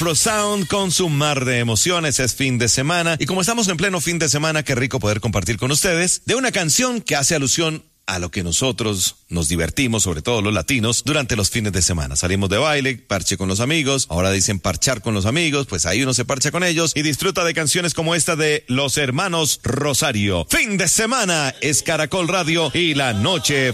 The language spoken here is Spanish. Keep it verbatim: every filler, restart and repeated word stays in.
Pro Sound con su mar de emociones. Es fin de semana y como estamos en pleno fin de semana, qué rico poder compartir con ustedes de una canción que hace alusión a lo que nosotros nos divertimos, sobre todo los latinos, durante los fines de semana. Salimos de baile, parche con los amigos, ahora dicen parchar con los amigos, pues ahí uno se parcha con ellos y disfruta de canciones como esta de Los Hermanos Rosario. Fin de semana es Caracol Radio y la noche